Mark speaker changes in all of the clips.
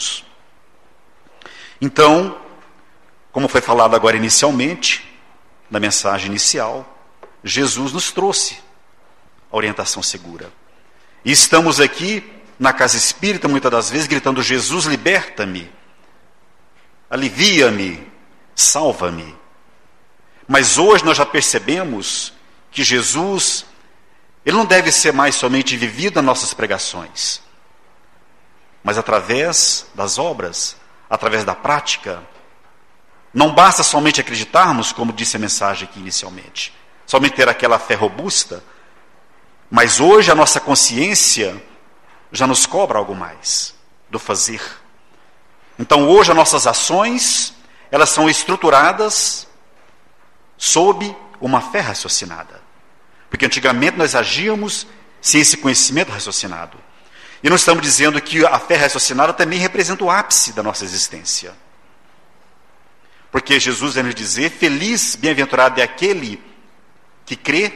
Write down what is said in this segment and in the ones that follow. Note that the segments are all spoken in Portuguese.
Speaker 1: amigos. Então, como foi falado agora inicialmente, na mensagem inicial, Jesus nos trouxe a orientação segura. E estamos aqui na casa espírita, muitas das vezes, gritando: Jesus, liberta-me, alivia-me, salva-me. Mas hoje nós já percebemos que Jesus, ele não deve ser mais somente vivido nas nossas pregações, mas através das obras, através da prática. Não basta somente acreditarmos, como disse a mensagem aqui inicialmente, somente ter aquela fé robusta, mas hoje a nossa consciência já nos cobra algo mais do fazer. Então hoje as nossas ações, elas são estruturadas sob uma fé raciocinada. Porque antigamente nós agíamos sem esse conhecimento raciocinado. E nós estamos dizendo que a fé raciocinada também representa o ápice da nossa existência. Porque Jesus vai nos dizer: feliz, bem-aventurado é aquele que crê,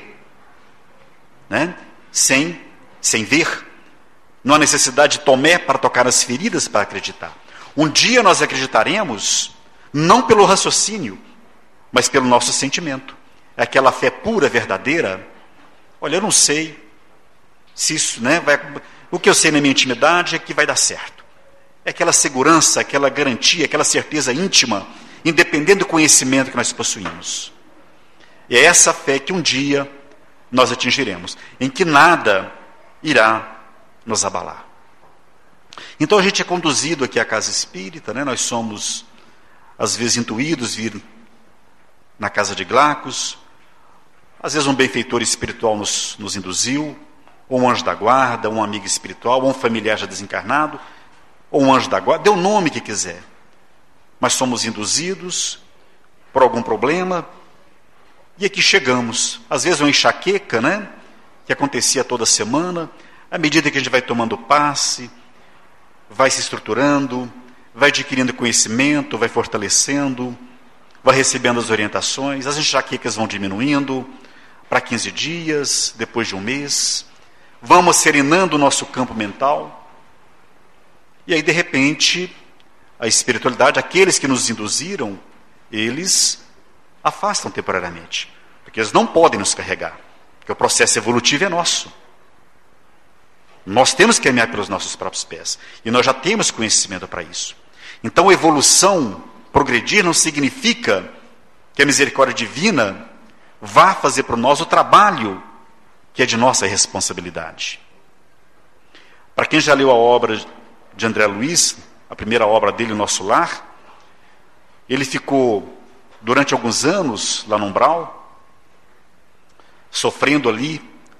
Speaker 1: né, sem ver. Não há necessidade de Tomé para tocar nas feridas para acreditar. Um dia nós acreditaremos, não pelo raciocínio, mas pelo nosso sentimento. É aquela fé pura, verdadeira. Olha, eu não sei se isso, né, o que eu sei na minha intimidade é que vai dar certo. É aquela segurança, aquela garantia, aquela certeza íntima, independente do conhecimento que nós possuímos. E é essa fé que um dia nós atingiremos, em que nada irá nos abalar. Então a gente é conduzido aqui à casa espírita, né? Nós somos, às vezes, intuídos vir na casa de Glacos, às vezes um benfeitor espiritual nos induziu, ou um anjo da guarda, um amigo espiritual, ou um familiar já desencarnado, ou um anjo da guarda, dê o nome que quiser. Mas somos induzidos por algum problema, e aqui chegamos. Às vezes uma enxaqueca, né, que acontecia toda semana, à medida que a gente vai tomando passe, vai se estruturando, vai adquirindo conhecimento, vai fortalecendo, vai recebendo as orientações, as enxaquecas vão diminuindo para 15 dias, depois de um mês, vamos serenando o nosso campo mental, e aí de repente a espiritualidade, aqueles que nos induziram, eles afastam temporariamente, porque eles não podem nos carregar, porque o processo evolutivo é nosso. Nós temos que caminhar pelos nossos próprios pés, e nós já temos conhecimento para isso. Então a evolução, progredir, não significa que a misericórdia divina vá fazer para nós o trabalho que é de nossa responsabilidade. Para quem já leu a obra de André Luiz, a primeira obra dele, O Nosso Lar, ele ficou durante alguns anos lá no umbral, sofrendo ali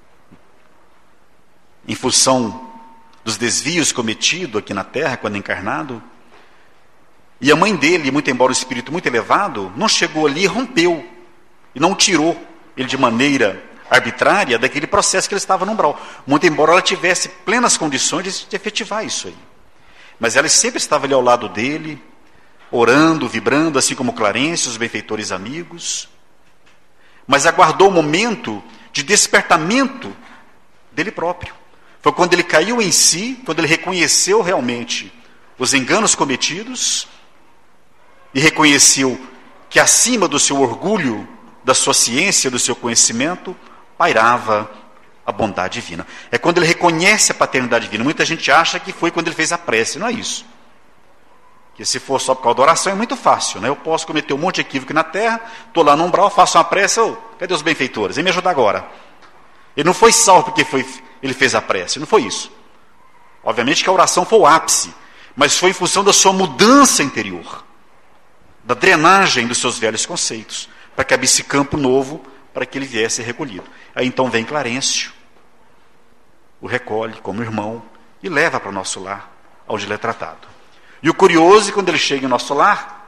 Speaker 1: em função dos desvios cometidos aqui na Terra quando encarnado. E a mãe dele, muito embora um espírito muito elevado, não chegou ali e rompeu, e não tirou ele de maneira arbitrária daquele processo que ele estava no umbral, muito embora ela tivesse plenas condições de efetivar isso aí. Mas ela sempre estava ali ao lado dele, orando, vibrando, assim como Clarence, os benfeitores amigos, mas aguardou o momento de despertamento dele próprio. Foi quando ele caiu em si, quando ele reconheceu realmente os enganos cometidos e reconheceu que acima do seu orgulho, da sua ciência, do seu conhecimento, pairava a bondade divina. É quando ele reconhece a paternidade divina. Muita gente acha que foi quando ele fez a prece. Não é isso. Que se for só por causa da oração é muito fácil, né? Eu posso cometer um monte de equívoco na terra, estou lá no umbral, faço uma prece, cadê os benfeitores? Vem me ajudar agora. Ele não foi salvo porque ele fez a prece, não foi isso. Obviamente que a oração foi o ápice, mas foi em função da sua mudança interior, da drenagem dos seus velhos conceitos, para que abrisse campo novo, para que ele viesse recolhido. Aí então vem Clarencio, o recolhe como irmão e leva para o nosso lar, onde ele é tratado. E o curioso é quando ele chega em nosso lar,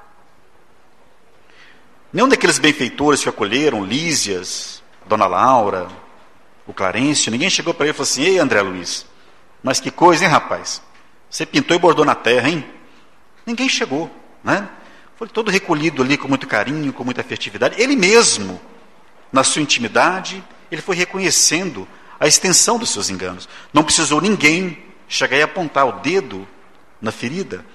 Speaker 1: nenhum daqueles benfeitores que acolheram, Lísias, Dona Laura, o Clarencio, ninguém chegou para ele e falou assim: ei, André Luiz, mas que coisa, hein, rapaz? Você pintou e bordou na terra, hein? Ninguém chegou, né? Foi todo recolhido ali com muito carinho, com muita afetividade. Ele mesmo, na sua intimidade, ele foi reconhecendo a extensão dos seus enganos. Não precisou ninguém chegar e apontar o dedo na ferida